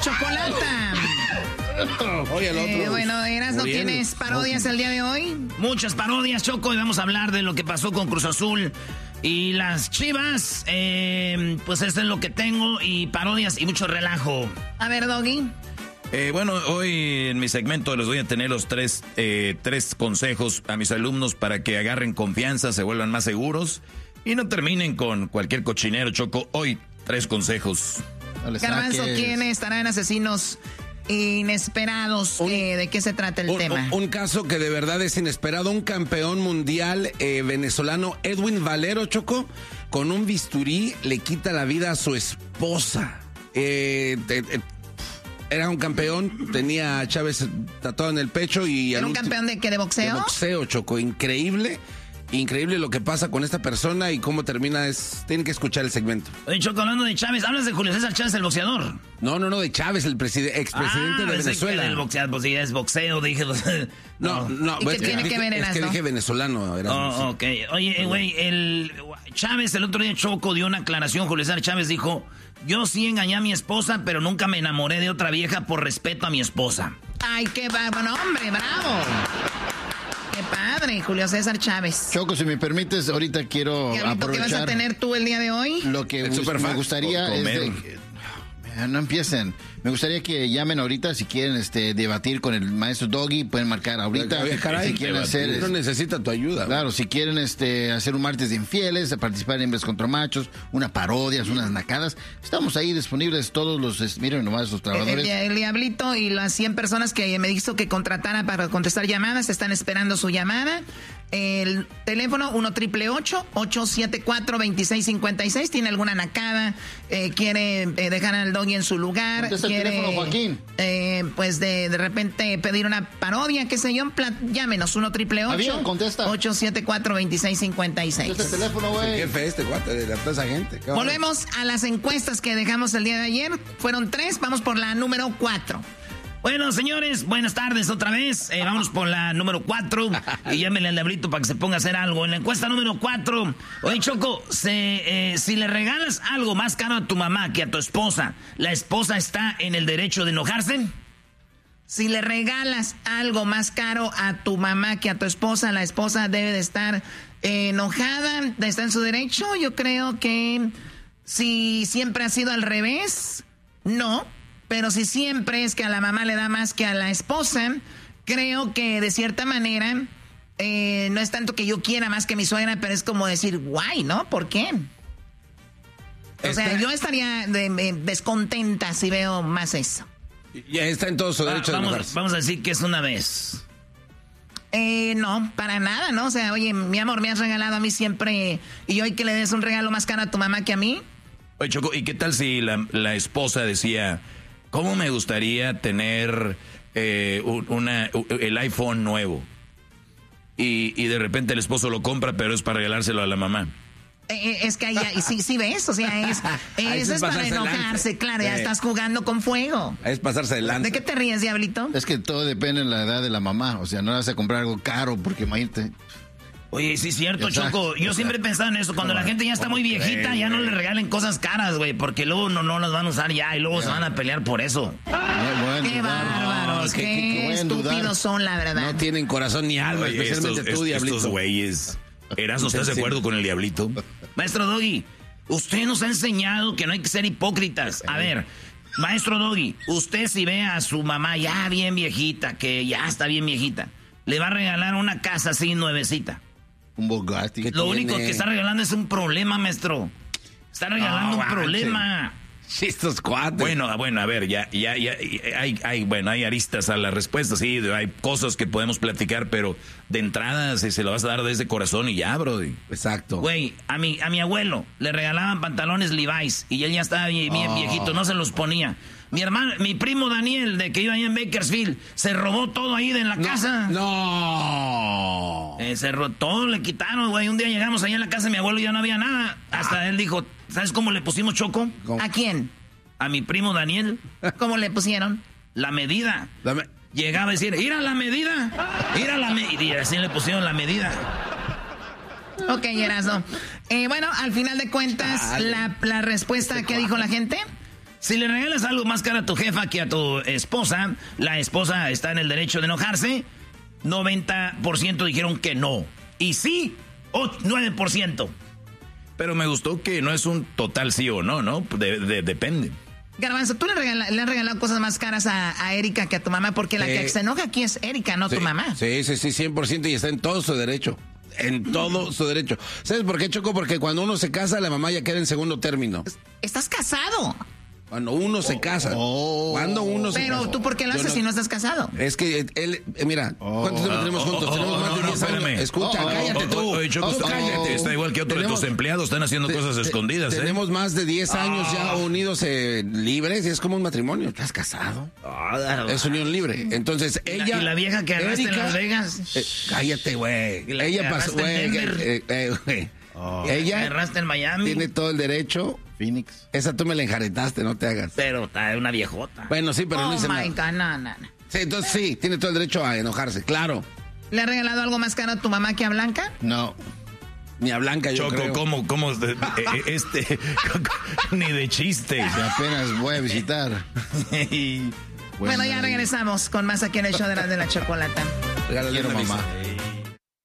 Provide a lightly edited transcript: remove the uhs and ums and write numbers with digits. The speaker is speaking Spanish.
chocolata. Oye, el otro. Bueno, Erasmo, ¿tienes parodias el día de hoy? Muchas parodias, Choco, y vamos a hablar de lo que pasó con Cruz Azul y las Chivas. Pues esto es lo que tengo, y parodias y mucho relajo. A ver, Doggy. Bueno, hoy en mi segmento les voy a tener los tres consejos a mis alumnos para que agarren confianza, se vuelvan más seguros y no terminen con cualquier cochinero, Choco. Hoy, 3 consejos. Garbanzo, ¿quién estará en Asesinos Inesperados? ¿De qué se trata el tema? Un caso que de verdad es inesperado. Un campeón mundial venezolano, Edwin Valero, Choco, con un bisturí le quita la vida a su esposa. Era un campeón, tenía a Chávez tatuado en el pecho y... ¿Era un campeón de qué, de boxeo? De boxeo, Choco, increíble lo que pasa con esta persona y cómo termina. Tienen que escuchar el segmento. Oye, Choco, hablando de Chávez, ¿hablas de Julio César Chávez, el boxeador? No, de Chávez, el expresidente de Venezuela. El boxeador, pues sí, es boxeo, dije. No. ¿Y qué tiene que ver, Es que dije venezolano. Ok. Oye, güey, Chávez el otro día, Choco, dio una aclaración. Julio César Chávez dijo: yo sí engañé a mi esposa, pero nunca me enamoré de otra vieja por respeto a mi esposa. Ay, qué bueno, hombre, bravo. Qué padre, Julio César Chávez. Choco, si me permites, ahorita quiero aprovechar... ¿Qué vas a tener tú el día de hoy? Lo que me gustaría es... No empiecen. Me gustaría que llamen ahorita si quieren debatir con el maestro Doggy. Pueden marcar ahorita. Caray, si quieren hacer, no necesita tu ayuda. Claro, si quieren hacer un martes de infieles, participar en Hembras contra Machos, una parodias, unas nacadas. Estamos ahí disponibles todos los... miren nomás los trabajadores. El Diablito y las 100 personas que me dijo que contratara para contestar llamadas están esperando su llamada. El teléfono 1-888-874-2656. ¿Tiene alguna nacada? ¿Quiere dejar al Doggy en su lugar? ¿Contesta el teléfono, Joaquín? Pues de repente pedir una parodia, qué sé yo. Llámenos 1-888-874-2656. Este teléfono, güey. El jefe cuate de toda esa gente. Volvemos a las encuestas que dejamos el día de ayer. Fueron 3, vamos por la número 4. Bueno, señores, buenas tardes otra vez. Vámonos por la número 4. Y llámenle al Diablito para que se ponga a hacer algo. En la encuesta número 4. Oye, Choco, si le regalas algo más caro a tu mamá que a tu esposa, ¿la esposa está en el derecho de enojarse? Si le regalas algo más caro a tu mamá que a tu esposa, la esposa debe de estar enojada, está en su derecho. Yo creo que si siempre ha sido al revés, no. Pero si siempre es que a la mamá le da más que a la esposa, creo que de cierta manera no es tanto que yo quiera más que mi suegra, pero es como decir, guay, ¿no? ¿Por qué? O sea, yo estaría descontenta si veo más eso. Ya está en todo su derecho de enojarse. Vamos a decir que es una vez. No, para nada, ¿no? O sea, oye, mi amor, me has regalado a mí siempre, y hoy que le des un regalo más caro a tu mamá que a mí. Oye, Choco, ¿y qué tal si la esposa decía: ¿cómo me gustaría tener el iPhone nuevo? Y de repente el esposo lo compra, pero es para regalárselo a la mamá. Es que ahí sí ves, o sea, eso es para enojarse, claro, ya estás jugando con fuego. Es pasarse de lanza. ¿De qué te ríes, Diablito? Es que todo depende de la edad de la mamá, o sea, no vas a comprar algo caro porque imagínate... Oye, sí es cierto, Exacto. Choco. Yo siempre he pensado en eso. Cuando la gente ya está muy viejita, ya no le regalen cosas caras, güey, porque luego no las van a usar ya y luego se van a pelear por eso. Qué bárbaros, qué estúpidos son, la verdad. No tienen corazón ni alma, especialmente tú, Diablito. Estos güeyes. Erasmo, ¿estás de acuerdo con el Diablito? Maestro Doggy, usted nos ha enseñado que no hay que ser hipócritas. A ver, maestro Doggy, usted si ve a su mamá ya bien viejita, que ya está bien viejita, le va a regalar una casa así nuevecita. Un Bugatti. Lo único que está regalando es un problema, maestro. Está regalando un problema. Sí, estos cuates. Bueno, a ver, ya hay aristas a la respuesta, sí, hay cosas que podemos platicar, pero de entrada se lo vas a dar desde corazón y ya, bro. Exacto. Güey, a mi abuelo le regalaban pantalones Levi's y él ya estaba bien viejito, no se los ponía. Mi primo Daniel, de que iba ahí en Bakersfield, se robó todo ahí de la casa. No. Todo le quitaron, güey. Un día llegamos ahí en la casa de mi abuelo y ya no había nada. Hasta él dijo, ¿sabes cómo le pusimos, Choco? ¿A quién? A mi primo Daniel. ¿Cómo le pusieron? La medida. Llegaba a decir, ¡ir a la medida! Y así le pusieron la medida. Ok, Erasmo. Bueno, al final de cuentas, la respuesta que dijo la gente... Si le regalas algo más caro a tu jefa que a tu esposa, la esposa está en el derecho de enojarse. 90% dijeron que no. Y sí, 9%. Pero me gustó que no es un total sí o no, ¿no? Depende. Garbanzo, tú le has regalado cosas más caras a Erika que a tu mamá, porque la que se enoja aquí es Erika, no tu mamá. Sí, 100%, y está en todo su derecho. En todo su derecho. ¿Sabes por qué, Choco? Porque cuando uno se casa, la mamá ya queda en segundo término. ¿Estás casado? Cuando uno se casa. Cuando uno se casa. Pero tú, ¿por qué lo haces si no estás casado? Es que él, mira, ¿cuántos años tenemos juntos? Tenemos más de 10 años. Escucha, cállate tú. Oye, Choco, cállate. Está igual que otro de tus empleados, están haciendo cosas escondidas, Tenemos más de 10 años ya unidos libres, y es como un matrimonio. ¿Estás casado? Es unión libre. Entonces, ella... ¿Y la vieja que agarraste en Las Vegas? Cállate, güey. Ella pasó, güey. Ella agarraste en Miami. Tiene todo el derecho. Phoenix. Esa tú me la enjaretaste, no te hagas. Pero está una viejota. Bueno, sí, pero no dice nada. No. Sí, entonces sí, tiene todo el derecho a enojarse, claro. ¿Le has regalado algo más caro a tu mamá que a Blanca? No. Ni a Blanca, yo Choco, creo. ¿cómo? Ni de chiste. Que apenas voy a visitar. Bueno, ya regresamos con más aquí en el show de la Chocolata. Regálale Quiero una mamá. visa.